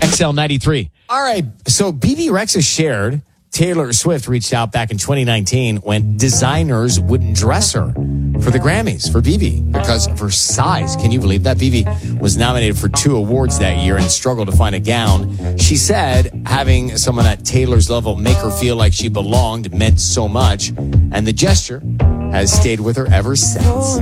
XL93. All right. So BB Rexa shared Taylor Swift reached out back in 2019 when designers wouldn't dress her for the Grammys for BB because of her size. Can you believe that? BB was nominated for 2 awards that year and struggled to find a gown. She said having someone at Taylor's level make her feel like she belonged meant so much, and the gesture has stayed with her ever since.